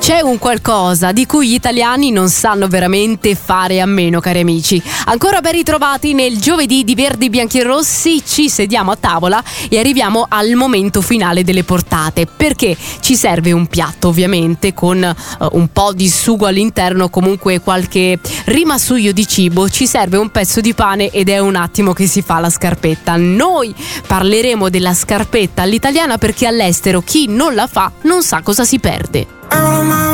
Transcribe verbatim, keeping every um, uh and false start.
C'è un qualcosa di cui gli italiani non sanno veramente fare a meno, cari amici. Ancora ben ritrovati nel giovedì di Verdi, Bianchi e Rossi. Ci sediamo a tavola e arriviamo al momento finale delle portate, perché ci serve un piatto, ovviamente, con uh, un po' di sugo all'interno, comunque qualche rimasuglio di cibo. Ci serve un pezzo di pane ed è un attimo che si fa la scarpetta. Noi parleremo della scarpetta all'italiana perché all'estero chi non la fa non sa cosa si perde. Out of my